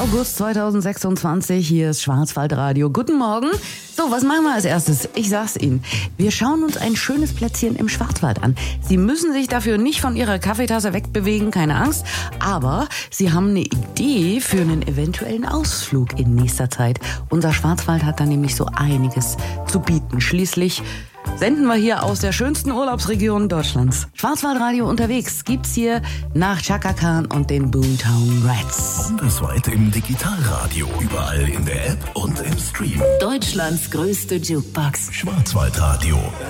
August 2026. Hier ist Schwarzwaldradio. Guten Morgen. So, was machen wir als erstes? Ich sag's Ihnen. Wir schauen uns ein schönes Plätzchen im Schwarzwald an. Sie müssen sich dafür nicht von Ihrer Kaffeetasse wegbewegen, keine Angst. Aber Sie haben eine Idee für einen eventuellen Ausflug in nächster Zeit. Unser Schwarzwald hat da nämlich so einiges zu bieten. Schließlich senden wir hier aus der schönsten Urlaubsregion Deutschlands. Schwarzwaldradio unterwegs gibt's hier nach Chaka Khan und den Boomtown Rats. Bundesweit im Digitalradio, überall in der App und im Stream. Deutschlands größte Jukebox. Schwarzwaldradio.